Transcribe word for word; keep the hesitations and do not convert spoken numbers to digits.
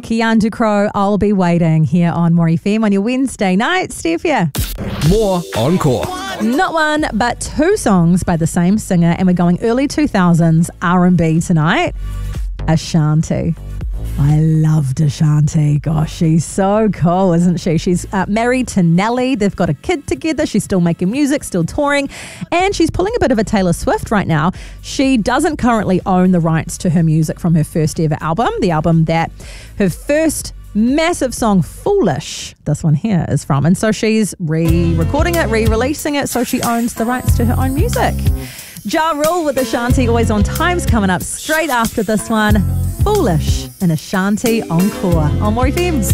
Kian Ducrot, I'll Be Waiting here on More F M on your Wednesday night. Steph here. More Encore. Not one, but two songs by the same singer, and we're going early two thousands R and B tonight. Ashanti. I loved Ashanti. Gosh, she's so cool, isn't she? She's uh, married to Nelly. They've got a kid together. She's still making music, still touring, and she's pulling a bit of a Taylor Swift right now. She doesn't currently own the rights to her music from her first ever album, the album that her first massive song Foolish, this one here, is from. And so she's re-recording it, re-releasing it, so she owns the rights to her own music. Ja Rule with Ashanti, always on time's coming up straight after this one. Foolish and Ashanti Encore on More F M.